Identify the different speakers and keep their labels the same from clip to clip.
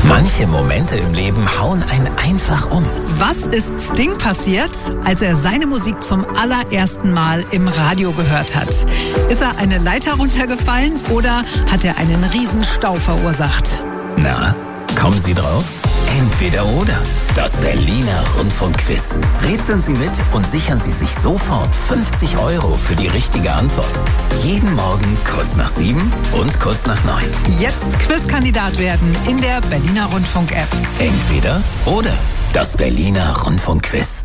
Speaker 1: Manche Momente im Leben hauen einen einfach um.
Speaker 2: Was ist Sting passiert, als er seine Musik zum allerersten Mal im Radio gehört hat? Ist er eine Leiter runtergefallen oder hat er einen Riesenstau verursacht?
Speaker 1: Na, kommen Sie drauf? Entweder oder. Das Berliner Rundfunkquiz. Rätseln Sie mit und sichern Sie sich sofort 50 € für die richtige Antwort. Jeden Morgen kurz nach 7 und kurz nach 9.
Speaker 2: Jetzt Quizkandidat werden in der Berliner Rundfunk-App.
Speaker 1: Entweder oder. Das Berliner Rundfunkquiz.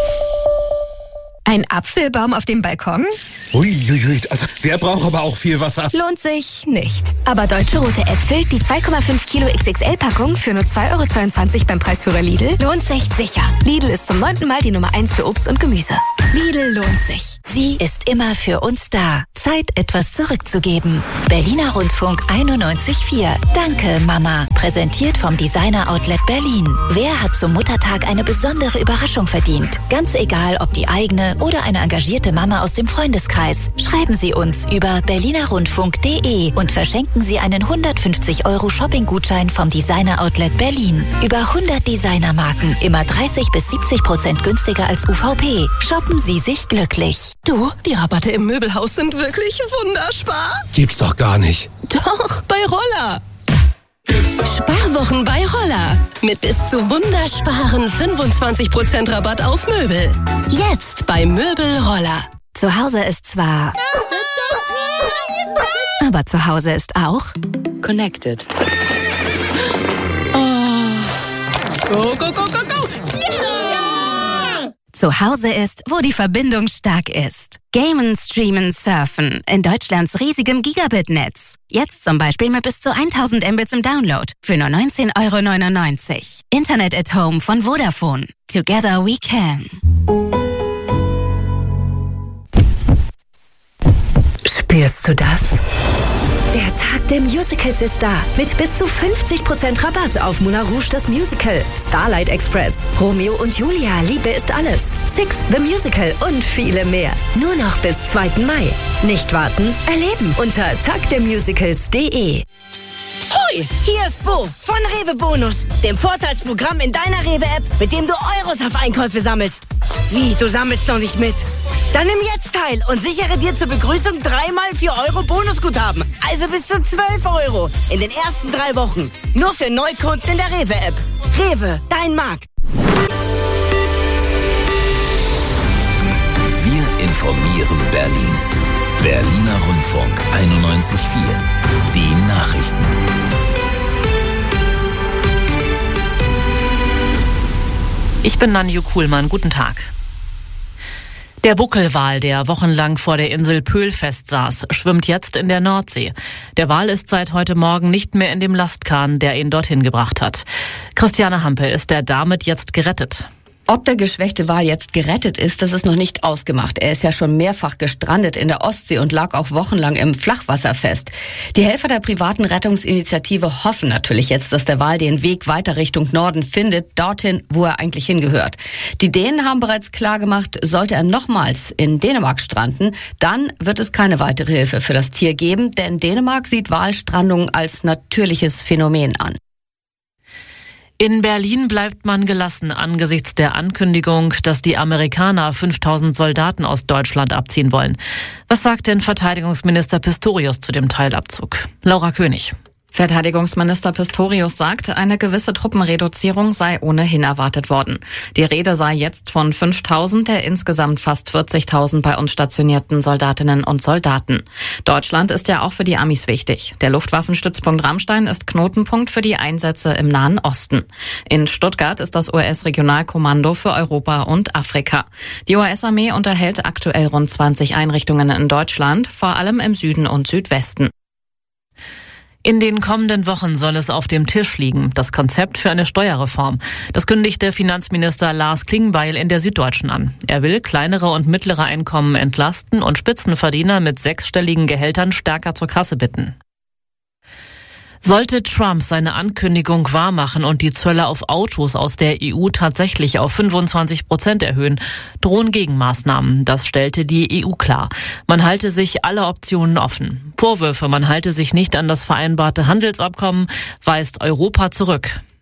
Speaker 3: Ein Apfelbaum auf dem Balkon?
Speaker 4: Uiuiui, also der braucht aber auch viel Wasser.
Speaker 3: Lohnt sich nicht. Aber Deutsche Rote Äpfel, die 2,5 Kilo XXL-Packung für nur 2,22 € beim Preisführer Lidl, lohnt sich sicher. Lidl ist zum 9. Mal die Nummer 1 für Obst und Gemüse. Lidl lohnt sich. Sie ist immer für uns da. Zeit, etwas zurückzugeben. Berliner Rundfunk 91.4. Danke, Mama. Präsentiert vom Designer Outlet Berlin. Wer hat zum Muttertag eine besondere Überraschung verdient? Ganz egal, ob die eigene oder eine engagierte Mama aus dem Freundeskreis. Schreiben Sie uns über berlinerrundfunk.de und verschenken Sie einen 150 € Shopping-Gutschein vom Designer Outlet Berlin. Über 100 Designermarken, immer 30-70% günstiger als UVP. Shoppen Sie sich glücklich.
Speaker 5: Du, die Rabatte im Möbelhaus sind wirklich wunderspar.
Speaker 4: Gibt's doch gar nicht.
Speaker 5: Doch, bei Roller. Sparwochen bei Roller. Mit bis zu wundersparen 25% Rabatt auf Möbel. Jetzt bei Möbel Roller.
Speaker 3: Zu Hause ist zwar... aber zu Hause ist auch...
Speaker 6: Connected.
Speaker 5: Go, go, go, go, go.
Speaker 3: Yeah! Zu Hause ist, wo die Verbindung stark ist. Gamen, streamen, surfen. In Deutschlands riesigem Gigabit-Netz. Jetzt zum Beispiel mit bis zu 1000 Mbits im Download. Für nur 19,99 €. Internet at Home von Vodafone. Together we can.
Speaker 7: Spürst du das? Der Tag der Musicals ist da. Mit bis zu 50% Rabatt auf Moulin Rouge das Musical, Starlight Express, Romeo und Julia, Liebe ist alles, Six the Musical und viele mehr. Nur noch bis 2. Mai. Nicht warten, erleben unter tagdermusicals.de.
Speaker 8: Hoi, hier ist Bo von Rewe Bonus, dem Vorteilsprogramm in deiner Rewe-App, mit dem du Euros auf Einkäufe sammelst. Wie, du sammelst noch nicht mit? Dann nimm jetzt teil und sichere dir zur Begrüßung 3x 4 € Bonusguthaben. Also bis zu 12 € in den ersten 3 Wochen. Nur für Neukunden in der Rewe-App. Rewe, dein Markt.
Speaker 1: Wir informieren Berlin. Berliner Rundfunk 91.4. Die Nachrichten.
Speaker 9: Ich bin Nanju Kuhlmann. Guten Tag. Der Buckelwal, der wochenlang vor der Insel Pöhl festsaß, schwimmt jetzt in der Nordsee. Der Wal ist seit heute Morgen nicht mehr in dem Lastkahn, der ihn dorthin gebracht hat. Christiane Hampe, ist er damit jetzt gerettet?
Speaker 10: Ob der geschwächte Wal jetzt gerettet ist, das ist noch nicht ausgemacht. Er ist ja schon mehrfach gestrandet in der Ostsee und lag auch wochenlang im Flachwasser fest. Die Helfer der privaten Rettungsinitiative hoffen natürlich jetzt, dass der Wal den Weg weiter Richtung Norden findet, dorthin, wo er eigentlich hingehört. Die Dänen haben bereits klargemacht, sollte er nochmals in Dänemark stranden, dann wird es keine weitere Hilfe für das Tier geben, denn Dänemark sieht Walstrandung als natürliches Phänomen an.
Speaker 9: In Berlin bleibt man gelassen angesichts der Ankündigung, dass die Amerikaner 5000 Soldaten aus Deutschland abziehen wollen. Was sagt denn Verteidigungsminister Pistorius zu dem Teilabzug? Laura König.
Speaker 11: Verteidigungsminister Pistorius sagt, eine gewisse Truppenreduzierung sei ohnehin erwartet worden. Die Rede sei jetzt von 5.000 der insgesamt fast 40.000 bei uns stationierten Soldatinnen und Soldaten. Deutschland ist ja auch für die Amis wichtig. Der Luftwaffenstützpunkt Ramstein ist Knotenpunkt für die Einsätze im Nahen Osten. In Stuttgart ist das US-Regionalkommando für Europa und Afrika. Die US-Armee unterhält aktuell rund 20 Einrichtungen in Deutschland, vor allem im Süden und Südwesten.
Speaker 9: In den kommenden Wochen soll es auf dem Tisch liegen, das Konzept für eine Steuerreform. Das kündigte Finanzminister Lars Klingbeil in der Süddeutschen an. Er will kleinere und mittlere Einkommen entlasten und Spitzenverdiener mit 6-stelligen Gehältern stärker zur Kasse bitten. Sollte Trump seine Ankündigung wahrmachen und die Zölle auf Autos aus der EU tatsächlich auf 25% erhöhen, drohen Gegenmaßnahmen. Das stellte die EU klar. Man halte sich alle Optionen offen. Vorwürfe, man halte sich nicht an das vereinbarte Handelsabkommen, weist Europa zurück.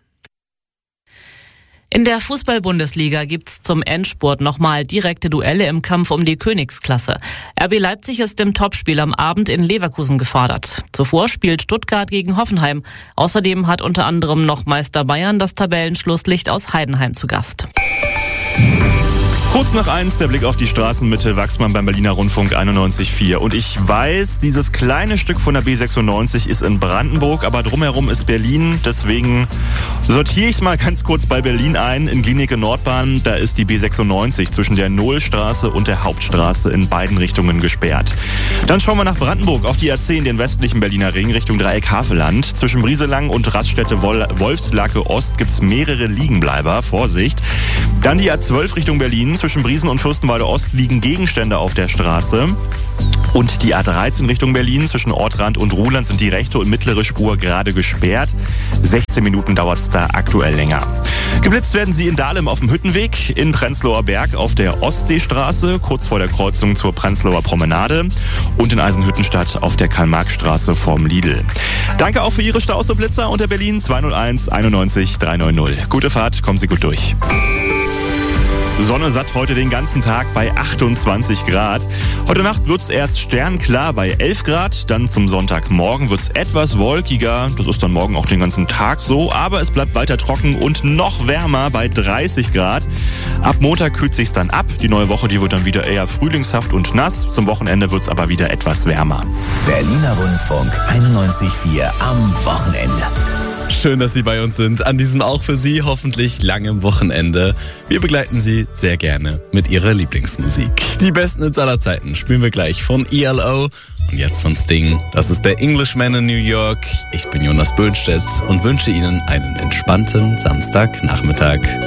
Speaker 9: In der Fußball-Bundesliga gibt's zum Endspurt nochmal direkte Duelle im Kampf um die Königsklasse. RB Leipzig ist im Topspiel am Abend in Leverkusen gefordert. Zuvor spielt Stuttgart gegen Hoffenheim. Außerdem hat unter anderem noch Meister Bayern das Tabellenschlusslicht aus Heidenheim zu Gast.
Speaker 6: Kurz nach 1 der Blick auf die Straßenmitte, Wachsmann beim Berliner Rundfunk 91,4. Und ich weiß, dieses kleine Stück von der B96 ist in Brandenburg, aber drumherum ist Berlin. Deswegen sortiere ich es mal ganz kurz bei Berlin ein. In Glienicke Nordbahn, da ist die B96 zwischen der Nohlstraße und der Hauptstraße in beiden Richtungen gesperrt. Dann schauen wir nach Brandenburg auf die A10, den westlichen Berliner Ring Richtung Dreieck Havelland. Zwischen Brieselang und Raststätte Wolfslacke Ost gibt's mehrere Liegenbleiber. Vorsicht. Dann die A12 Richtung Berlin. Zwischen Briesen und Fürstenwalde Ost liegen Gegenstände auf der Straße. Und die A13 Richtung Berlin zwischen Ortrand und Ruhland sind die rechte und mittlere Spur gerade gesperrt. 16 Minuten dauert es da aktuell länger. Geblitzt werden sie in Dahlem auf dem Hüttenweg, in Prenzlauer Berg auf der Ostseestraße, kurz vor der Kreuzung zur Prenzlauer Promenade und in Eisenhüttenstadt auf der Karl-Marx-Straße vorm Lidl. Danke auch für Ihre Staus und Blitzer unter Berlin 201 91 390. Gute Fahrt, kommen Sie gut durch. Sonne satt heute den ganzen Tag bei 28 Grad. Heute Nacht wird's erst sternklar bei 11 Grad. Dann zum Sonntagmorgen wird's etwas wolkiger. Das ist dann morgen auch den ganzen Tag so. Aber es bleibt weiter trocken und noch wärmer bei 30 Grad. Ab Montag kühlt sich's dann ab. Die neue Woche, die wird dann wieder eher frühlingshaft und nass. Zum Wochenende wird's aber wieder etwas wärmer.
Speaker 1: Berliner Rundfunk 91,4 am Wochenende.
Speaker 12: Schön, dass Sie bei uns sind. An diesem auch für Sie hoffentlich langem Wochenende. Wir begleiten Sie sehr gerne mit Ihrer Lieblingsmusik. Die besten Hits aller Zeiten spielen wir gleich von ELO und jetzt von Sting. Das ist der Englishman in New York. Ich bin Jonas Böhnstedt und wünsche Ihnen einen entspannten Samstagnachmittag.